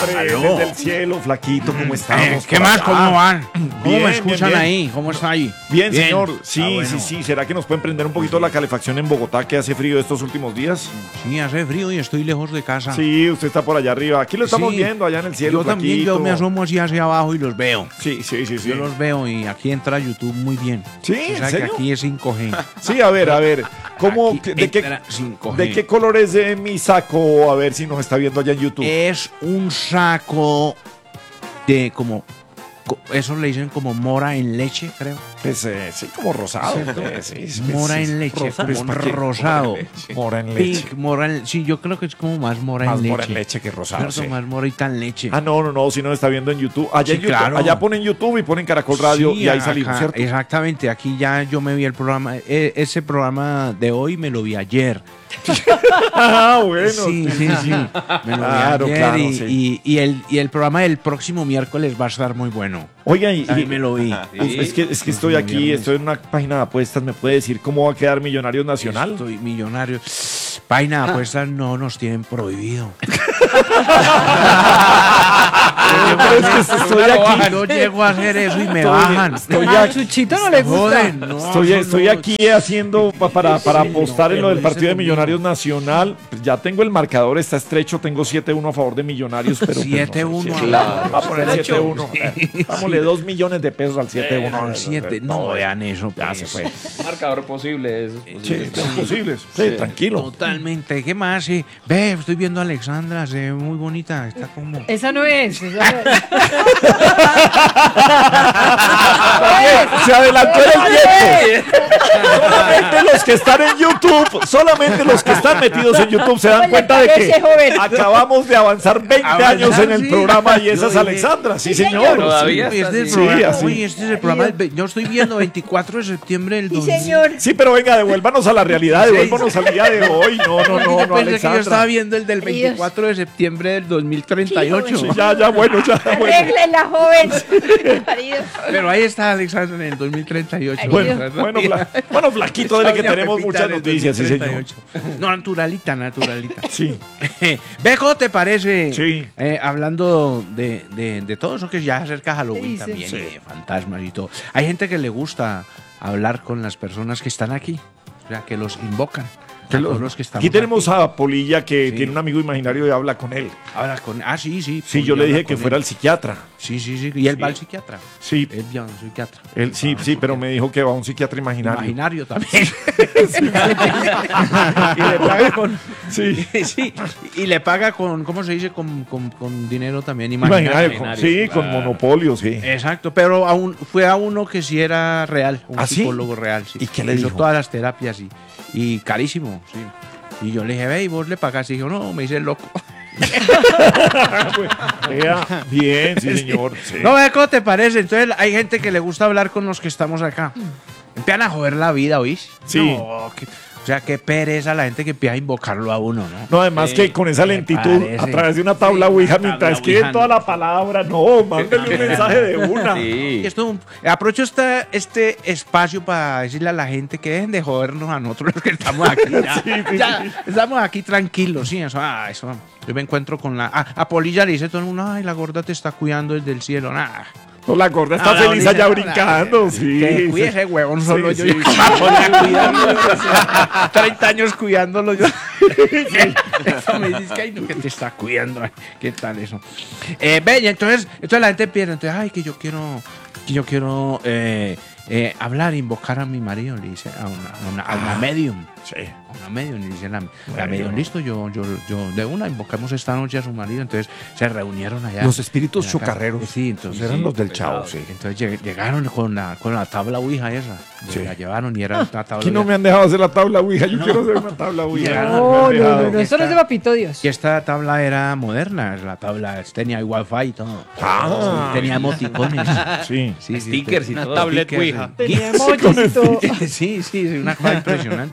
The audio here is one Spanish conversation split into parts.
hombre, Aló. desde el cielo, flaquito, ¿cómo estamos? ¿Qué por más? acá? ¿Cómo van? ¿Cómo Bien, me escuchan bien. ahí? ¿Cómo está ahí? Bien, señor. Sí, bueno. sí. ¿Será que nos pueden prender un poquito la calefacción en Bogotá, que hace frío estos últimos días? Sí, hace frío y estoy lejos de casa. Sí, usted está por allá arriba. Aquí lo estamos Sí. viendo, allá en el cielo, Yo también, flaquito. yo me asomo así hacia abajo y los veo. Sí. Yo los veo y aquí entra YouTube muy bien. Sí, O ¿en sea que serio? aquí es 5G. Sí, a ver. ¿Cómo, Aquí de entra 5G. qué color es mi saco? A ver si nos está viendo allá en YouTube. Es un saco de como... Eso le dicen como mora en leche, creo. Pues, sí, como rosado. Sí, Mora en leche, como rosado. Mora en leche. Pink, mora en... Sí, yo creo que es como más mora Más en leche. mora en leche que rosado. Cierto, Sí. más morita en leche. Ah, no, si no está viendo en YouTube. Allá Sí, en YouTube, claro. allá ponen YouTube y ponen Caracol Radio Sí, y ahí acá, salimos, ¿cierto? Exactamente, aquí ya yo me vi el programa, ese programa de hoy me lo vi ayer. Ah, bueno. Sí. Me lo Claro, vi ayer claro, y, sí. y el programa del próximo miércoles va a estar muy bueno. Oiga, Ahí me lo vi. es que estoy aquí, estoy en una página de apuestas. ¿Me puede decir cómo va a quedar Millonarios Nacional? Estoy millonario. Página de apuestas no nos tienen prohibido. Pero es que estoy aquí. Yo llego a hacer eso y me bajan. Estoy A aquí. Chuchito no le gusta. Joden, no, Estoy no, aquí haciendo para apostar en lo del pero partido de ese Millonarios Nacional. Pues ya tengo el marcador, está estrecho. Tengo 7-1 a favor de Millonarios. Pero pues, no sé, 7-1. sí, Claro. va a poner 7-1. Dámosle 2 millones de pesos al 7-1. Al 7. No vean eso. Ya pues. se fue. Marcador posible, eso es posible. Sí, son posibles. Sí, tranquilo. Totalmente. ¿Qué más? Sí. Ve, estoy viendo a Alexandra, se ve muy bonita. Está como... Esa no es. Se adelantó el tiempo. Solamente los que están en YouTube, solamente los que están metidos en YouTube se dan Oye, cuenta de que parece joven. acabamos de avanzar 20 años en el sí. programa y esa es Yo dije- Alexandra. Sí, Sí, señor. Todavía Oye, este es el Sí, programa, así. oye, este es el programa yo estoy viendo 24 de septiembre del Sí, 2000. señor. Sí, pero venga, devuélvanos a la realidad, devuélvanos al día de hoy. No, Yo pensé que yo Alexandra. estaba viendo el del 24 de septiembre del 2038. Sí, ya, bueno. Arregle la joven. Marido. Pero ahí está Alexandra en el 2038. Ay, Bueno, Dios. bueno, flaquito, dele que Doña tenemos Pepita muchas del noticias, sí, señor. 2038. No, naturalita. Sí, Ve, ¿cómo te parece? Sí. Hablando de todo eso que ya acerca Halloween Sí, también, sí. y de fantasmas y todo. Hay gente que le gusta hablar con las personas que están aquí, o sea, que los invocan. A todos los que estamos aquí tenemos a Polilla que Sí. tiene un amigo imaginario y habla con él. Habla con... Ah, sí. Sí, yo le dije que fuera al psiquiatra. Sí. Y él va al psiquiatra. Sí, Él ya va al psiquiatra. él, sí, pero me dijo que va a un psiquiatra imaginario. Imaginario también. Y le paga con... Sí. Sí, y le paga con, ¿cómo se dice? Con dinero también Imaginario, imaginario. sí, con monopolio, sí. Exacto, pero fue a uno que sí era real, un ¿Ah, sí? psicólogo real. Sí. ¿Y qué le Hizo dijo? todas las terapias y carísimo, sí. Y yo le dije, ve, ¿y vos le pagás? Y dijo, no, me hice el loco. Vea, bien, sí, señor. Sí. No, ve, ¿cómo te parece? Entonces hay gente que le gusta hablar con los que estamos acá. Empiezan a joder la vida, ¿oís? Sí. No, o sea, qué pereza la gente que empieza a invocarlo a uno, ¿no? No, además que con esa lentitud, parece. a través de una tabla Ouija, mientras tabla escriben Ouija, toda no. la palabra, no, mándale un mensaje de una. Y Sí. esto, aprovecho este espacio para decirle a la gente que dejen de jodernos a nosotros los que estamos aquí. Ya, estamos aquí tranquilos, sí, eso. Yo me encuentro con a Polilla le dice todo el mundo, ay, la gorda te está cuidando desde el cielo. Nah. No, la gorda está la feliz bonita, allá brincando, sí. Que cuide ese huevón solo Sí, yo. sí. Yo me ponía a cuidarlo, 30 años cuidándolo yo. Eso me dices que ay, no, que te está cuidando. Ay, ¿qué tal eso? Ve, y entonces la gente piensa, entonces, ay, que yo quiero hablar, invocar a mi marido, le dice a una medium. Sí. A una medium, y dice la medium, listo, yo de una invocamos esta noche a su marido, entonces se reunieron allá. Los espíritus en la casa. chocarreros. Sí, entonces Eran los del Chavo, sí. entonces llegaron con la tabla Ouija esa. Sí. La llevaron y era una tabla Aquí no Ouija. me han dejado hacer la tabla Ouija, yo quiero hacer una tabla Ouija. Ya. No, me han dejado. no. Esto no es de Papito Dios. Y esta tabla era moderna, la tabla tenía wifi y todo. Ah. Tenía emoticones. Sí. Stickers y una todo. tablet Stickers, Ouija. Tenía emojis y todo. Sí, una cosa impresionante. Entonces,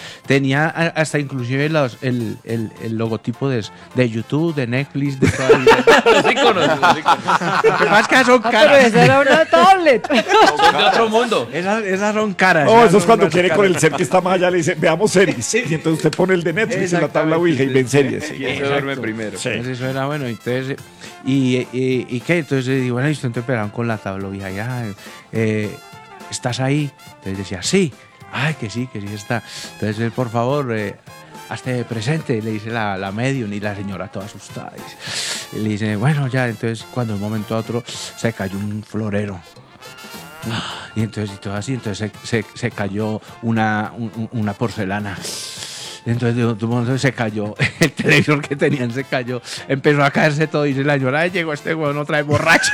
tenía hasta inclusive el logotipo de YouTube, de Netflix, de todas Los iconos. Lo que pasa es que son Pero caras. esa era una tablet. Son de otro mundo. Esas son caras. No, esas eso es son cuando unas quiere con caras. el ser que está más allá, le dice, veamos series. Y entonces usted pone el de Netflix en la tabla Ouija y ven series. Sí. ¿Quién se duerme primero? Sí. Entonces eso era bueno. Entonces, ¿y qué? Entonces digo, bueno, listo, entonces esperaban con la tabla Ouija. Ya, ¿estás ahí? Entonces decía, sí. Ay, que sí está. Entonces, por favor, hazte presente, le dice la medium, y la señora toda asustada. Y le dice, bueno, ya. Entonces, cuando de un momento a otro se cayó un florero. Y entonces, y todo así, entonces se cayó una porcelana. Entonces de un momento se cayó, el televisor que tenían se cayó, empezó a caerse todo y dice la señora, "Ay, llegó este huevón otra vez borracho".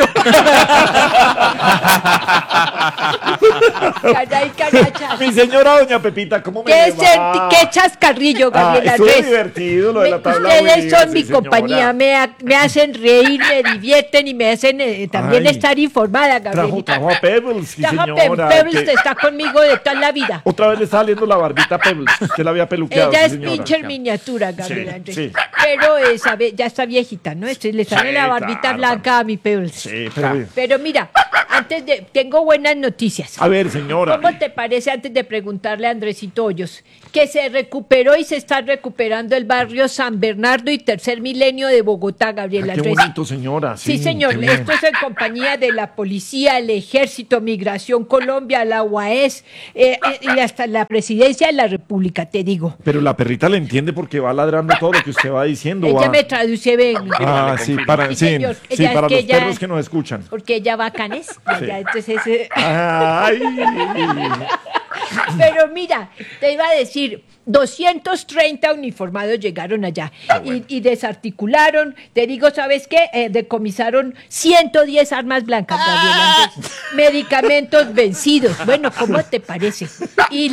Calla y callachas. Mi señora doña Pepita, ¿cómo me Qué, le va? qué chascarrillo, Gabriela estuvo Andrés. divertido lo de la tabla Ustedes Ouija, son sí, mi señora. compañía, me hacen reír, me divierten y me hacen también Ay. estar informada, Gabriela. Trajo a Pebbles, sí, Trajo a señora. Pebbles, que está conmigo de toda la vida. otra vez le está saliendo la barbita a Pebbles. Usted la había peluqueado, Ella sí, es señora. pincher miniatura, Gabriela Sí, Andrés. sí. Pero ya está viejita, ¿no? Le sale Sí, la barbita claro. blanca a mi Pebbles. Sí, pero... Pero mira, tengo buenas noticias. A ver, señora. ¿Cómo te parece, antes de preguntarle a Andresito Hoyos, que se recuperó y se está recuperando el barrio San Bernardo y Tercer Milenio de Bogotá, Gabriela Qué Andrés? bonito, señora. Sí, señor. qué bien. Esto es en compañía de la policía, el ejército, Migración Colombia, la UAS y hasta la presidencia de la República, te digo. Pero la perrita le entiende porque va ladrando todo lo que usted va diciendo. Ella va. me traduce, ven. Ah, sí, para, Sí, sí, señor. sí, Ella es para que los ella- perros que nos escuchan. Porque ella va a Canes. Entonces, Ay. pero mira, te iba a decir, 230 uniformados llegaron allá y desarticularon, te digo, ¿sabes qué? Decomisaron 110 armas blancas, Gabriela Andrés, medicamentos vencidos. Bueno, ¿cómo te parece? Y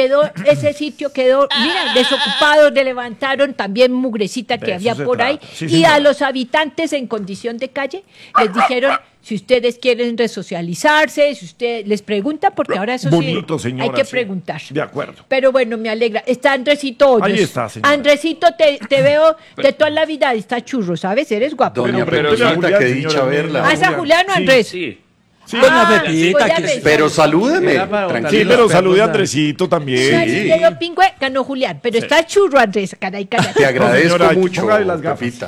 ese sitio quedó, mira, desocupado, le levantaron también mugrecita que De había eso se por ahí, trata. Sí, y señora. a los habitantes en condición de calle les dijeron, si ustedes quieren resocializarse, si usted les pregunta, porque ahora eso Bonito, sí, señora. hay que sí. preguntar. De acuerdo. Pero bueno, me alegra. Está Andresito Hoyos. Ahí está, señora. Andresito, te veo de toda la vida. Está churro, ¿sabes? Eres guapo. Doña Pero Pepita, Julián, qué señora, dicha mira. verla. ¿Ah, es a Julián o Sí, Andrés? Sí. Sí, Ah, Doña Pepita, pues ya que ves. Pero salúdeme. Era para botarle sí, los pero perros salude a a- Andresito también. Ay, sí, quedó pingüe, ganó Julián. Pero está churro, Andrés. Caray, caray. Te agradezco señora, mucho, póngale las gafas. Pepita.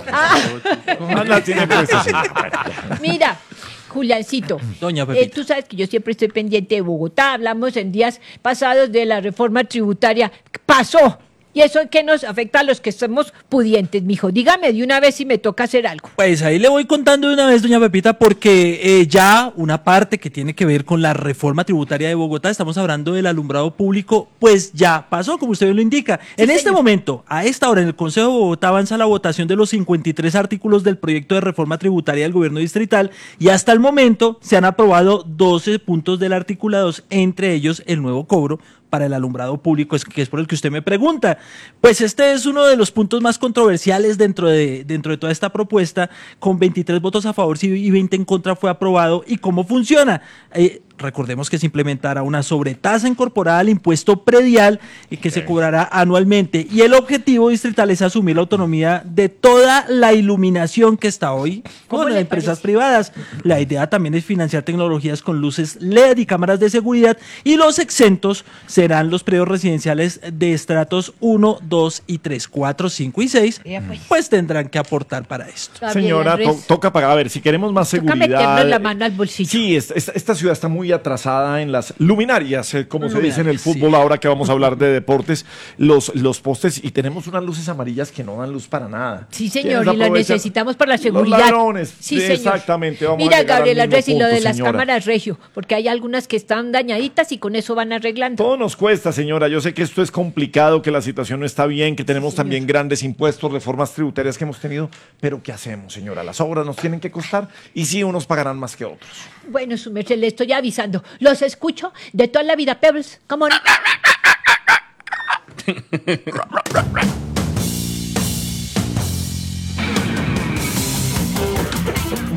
Anda, tiene puestas, señora. Mira, Juliancito, Doña Pepita. tú sabes que yo siempre estoy pendiente de Bogotá. Hablamos en días pasados de la reforma tributaria. Pasó. ¿Y eso en qué nos afecta a los que somos pudientes, mijo? Dígame de una vez si me toca hacer algo. Pues ahí le voy contando de una vez, doña Pepita, porque ya una parte que tiene que ver con la reforma tributaria de Bogotá, estamos hablando del alumbrado público, pues ya pasó, como usted bien lo indica. En este momento, a esta hora, en el Consejo de Bogotá avanza la votación de los 53 artículos del proyecto de reforma tributaria del gobierno distrital y hasta el momento se han aprobado 12 puntos del articulado, entre ellos el nuevo cobro para el alumbrado público, que es por el que usted me pregunta. Pues este es uno de los puntos más controversiales dentro de toda esta propuesta. Con 23 votos a favor y 20 en contra fue aprobado. ¿Y cómo funciona? Recordemos que se implementará una sobretasa incorporada al impuesto predial que se cobrará anualmente. Y el objetivo distrital es asumir la autonomía de toda la iluminación que está hoy ¿Cómo con le las empresas parece? privadas. La idea también es financiar tecnologías con luces LED y cámaras de seguridad, y los exentos serán los predios residenciales de estratos 1, 2 y 3, 4, 5 y 6, Ya, pues. pues tendrán que aportar para esto. Gabriel Señora, Andrés, toca pagar. A ver, si queremos más toca seguridad. meternos la mano al bolsillo. Sí, esta ciudad está muy atrasada en las luminarias, como se dice en el Luminarias, fútbol, sí. ahora que vamos a hablar de deportes, los postes, y tenemos unas luces amarillas que no dan luz para nada. Sí, señor, ¿Quiénes y lo aprovechan? necesitamos para la Los seguridad. ladrones. Sí, señor. Exactamente, vamos a Mira, llegar al Gabriel mismo Andrés, y lo punto, de las señora. cámaras regio, porque hay algunas que están dañaditas y con eso van arreglando. Todo nos cuesta, señora. Yo sé que esto es complicado, que la situación no está bien, que tenemos también grandes impuestos, reformas tributarias que hemos tenido, pero ¿qué hacemos, señora? Las obras nos tienen que costar y sí, unos pagarán más que otros. Bueno, su merced, le estoy avisando. Los escucho de toda la vida, Pebbles. ¿Cómo no?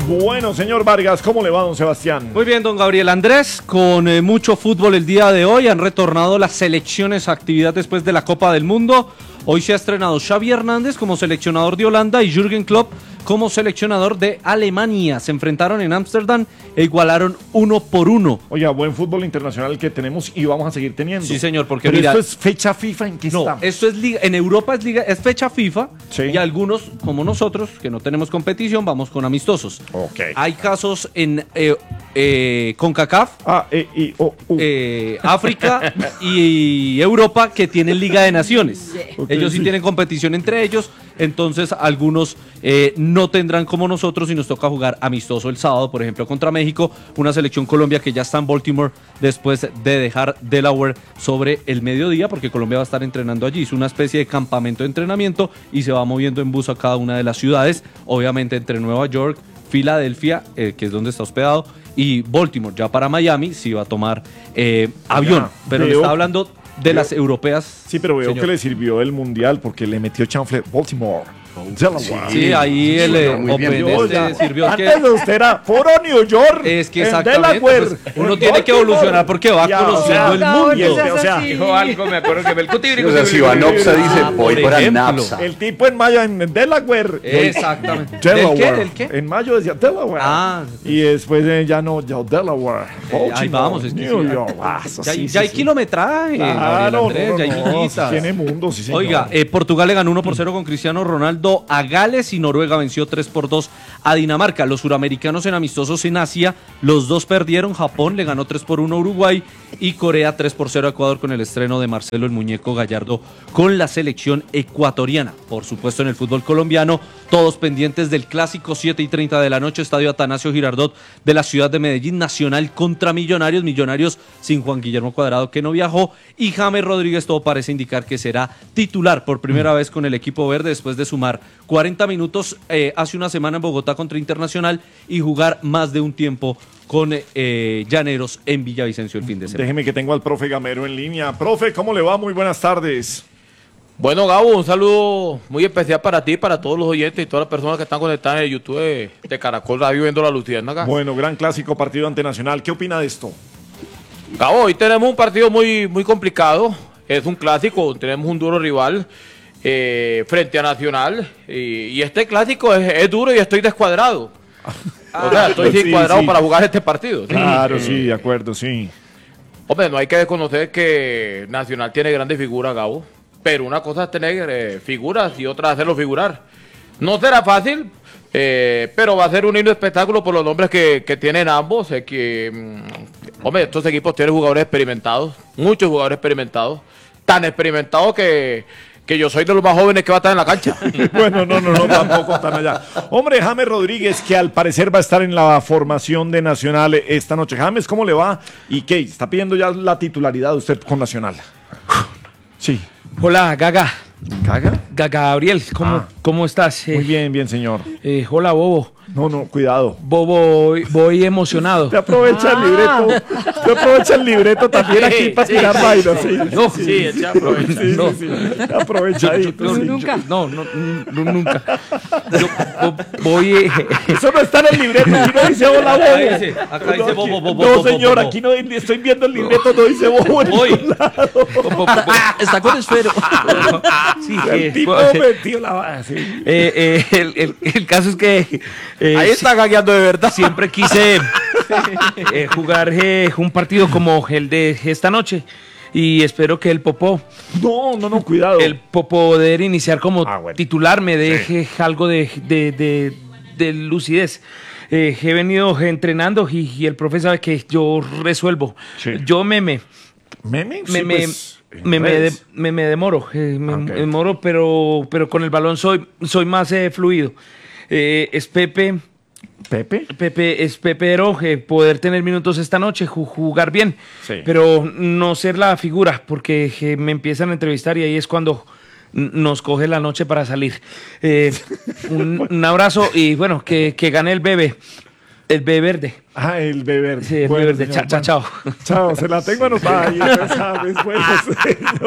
Bueno, señor Vargas, ¿cómo le va, don Sebastián? Muy bien, don Gabriel Andrés, con mucho fútbol el día de hoy. Han retornado las selecciones a actividad después de la Copa del Mundo. Hoy se ha estrenado Xavi Hernández como seleccionador de Holanda y Jürgen Klopp como seleccionador de Alemania. Se enfrentaron en Ámsterdam e igualaron 1-1. Oiga, buen fútbol internacional que tenemos y vamos a seguir teniendo. Sí, señor, porque pero mira, esto es fecha FIFA, ¿en qué no, estamos? esto es liga, en Europa es fecha FIFA, Sí. y algunos, como nosotros, que no tenemos competición, vamos con amistosos. Ok. Hay casos en CONCACAF, África y Europa que tienen Liga de Naciones. Ok, Ellos sí tienen competición entre ellos, entonces algunos no tendrán como nosotros y nos toca jugar amistoso el sábado, por ejemplo, contra México, una selección Colombia que ya está en Baltimore después de dejar Delaware sobre el mediodía, porque Colombia va a estar entrenando allí. Es una especie de campamento de entrenamiento y se va moviendo en bus a cada una de las ciudades, obviamente entre Nueva York, Filadelfia, que es donde está hospedado, y Baltimore. Ya para Miami sí va a tomar avión, pero le veo- está hablando de las europeas. Sí, pero veo señor. que le sirvió el mundial porque le metió chanfle Baltimore. Delaware. Sí, ahí el muy bien. Open Yo este ya- sirvió que... Antes de usted era Foro New York. Es que en exactamente, Delaware, pues, uno en tiene que Baltimore. evolucionar porque va Ya, conociendo el no, mundo. no seas o sea, así. Dijo algo, me acuerdo que el O sea, si Vanopsa dice, voy por para ejemplo. Napsa. el tipo en mayo en Delaware. Exactamente. Delaware. ¿Del qué? En mayo decía Delaware. Ah. Y después ya no, ya Delaware. Ahí Baltimore, vamos, es que New sí. York. Ah, eso Ya, sí, ya sí, hay sí. kilometraje, Gabriel Claro, Andrés, ya hay no, guillitas. tiene mundo, sí, señor. Oiga, Portugal le ganó 1-0 con Cristiano Ronaldo a Gales y Noruega venció 3-2 a Dinamarca. Los suramericanos en amistosos en Asia, los dos perdieron. Japón le ganó 3-1 a Uruguay y Corea 3-0 a Ecuador con el estreno de Marcelo el Muñeco Gallardo con la selección ecuatoriana. Por supuesto, en el fútbol colombiano, todos pendientes del clásico 7:30 de la noche, Estadio Atanasio Girardot de la ciudad de Medellín, Nacional contra Millonarios. Millonarios sin Juan Guillermo Cuadrado, que no viajó, y James Rodríguez todo parece indicar que será titular por primera vez con el equipo verde después de sumar 40 minutos hace una semana en Bogotá contra Internacional y jugar más de un tiempo con Llaneros en Villavicencio el fin de semana. Déjeme que tengo al profe Gamero en línea. Profe, ¿cómo le va? Muy buenas tardes. Bueno, Gabo, un saludo muy especial para ti, para todos los oyentes y todas las personas que están conectadas en el YouTube de Caracol Radio viendo la Luciérnaga. Bueno, gran clásico partido ante Nacional. ¿Qué opina de esto? Gabo, hoy tenemos un partido muy complicado. Es un clásico, tenemos un duro rival frente a Nacional. Y este clásico es duro y estoy descuadrado. O sea, estoy Sí, descuadrado sí. para jugar este partido. Claro, sí, de acuerdo, sí. Hombre, no hay que desconocer que Nacional tiene grandes figuras, Gabo. Pero una cosa es tener figuras y otra hacerlo figurar. No será fácil, pero va a ser un lindo espectáculo por los nombres que tienen ambos. Hombre, estos equipos tienen jugadores experimentados, muchos jugadores experimentados. Tan experimentados que yo soy de los más jóvenes que va a estar en la cancha. Bueno, no, tampoco están allá. Hombre, James Rodríguez, que al parecer va a estar en la formación de Nacional esta noche. James, ¿cómo le va? ¿Y qué? ¿Está pidiendo ya la titularidad de usted con Nacional? Sí. Hola, Gaga. ¿Caga? Gaga Gabriel, ¿cómo estás? Muy bien, señor. Hola, Bobo. No, cuidado. Bobo, voy emocionado. Te aprovecha el libreto. Te aprovecha el libreto también aquí para tirar vainas. Sí, No, Sí, él se aprovecha. Te aprovecha ahí. Nunca. Nunca. Yo voy. Eso no está en el libreto. Aquí no dice hola, Acá bobo. dice, acá dice bobo, bobo, No, bobo, señor, bobo. aquí no estoy viendo el libreto. No dice bobo. en Voy. ningún lado. Está con esfero. Sí, El tipo pues, metió la... Sí. el caso es que Ahí está gagueando de verdad. siempre quise jugar un partido como el de esta noche y espero que el Popó, No, cuidado. el poder iniciar como Bueno. titular me deje algo de lucidez. He venido entrenando y el profe sabe que yo resuelvo. Sí. Yo ¿Meme? me redes. demoro, me Ok. demoro, pero con el balón soy más fluido. Es ¿Pepe? es Pepero, poder tener minutos esta noche, jugar bien, Sí. pero no ser la figura, porque me empiezan a entrevistar y ahí es cuando nos coge la noche para salir. Un abrazo y bueno, que gane el bebé verde. Ah, el beber. Sí, el Bueno, bebé verde. señor, Chao. Chao, se la tengo anotada ahí. ya sabes, bueno, señor.